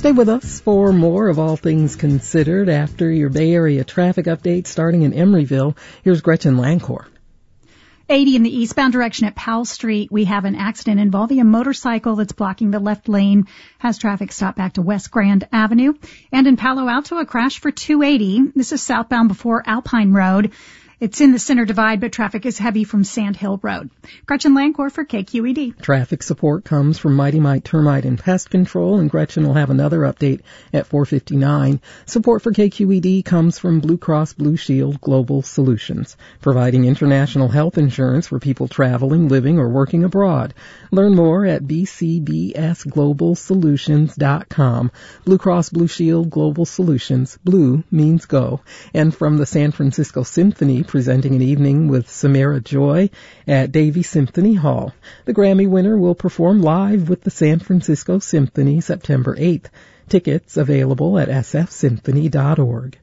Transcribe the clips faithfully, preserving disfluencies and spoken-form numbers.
Stay with us for more of All Things Considered after your Bay Area traffic update starting in Emeryville. Here's Gretchen Lancor. eighty in the eastbound direction at Powell Street. We have an accident involving a motorcycle that's blocking the left lane, has traffic stopped back to West Grand Avenue. And in Palo Alto, a crash for two eighty. This is southbound before Alpine Road. It's in the center divide, but traffic is heavy from Sand Hill Road. Gretchen Lancor for K Q E D. Traffic support comes from Mighty Mite Termite and Pest Control, and Gretchen will have another update at four fifty-nine. Support for K Q E D comes from Blue Cross Blue Shield Global Solutions, providing international health insurance for people traveling, living, or working abroad. Learn more at b c b s global solutions dot com. Blue Cross Blue Shield Global Solutions. Blue means go. And from the San Francisco Symphony, presenting an evening with Samara Joy at Davie Symphony Hall. The Grammy winner will perform live with the San Francisco Symphony September eighth. Tickets available at s f symphony dot org.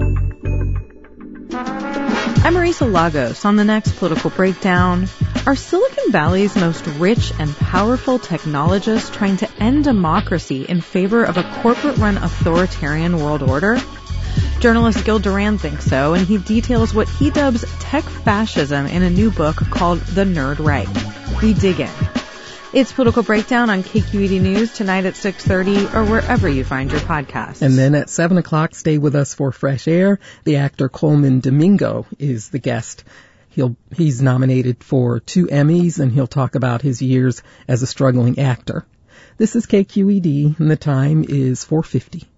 I'm Marisa Lagos. On the next Political Breakdown, are Silicon Valley's most rich and powerful technologists trying to end democracy in favor of a corporate-run authoritarian world order? Journalist Gil Duran thinks so, and he details what he dubs tech fascism in a new book called The Nerd Right. We dig in. It's Political Breakdown on K Q E D News tonight at six thirty or wherever you find your podcasts. And then at seven o'clock, stay with us for Fresh Air. The actor Coleman Domingo is the guest. He'll, he's nominated for two Emmys, and he'll talk about his years as a struggling actor. This is K Q E D, and the time is four fifty.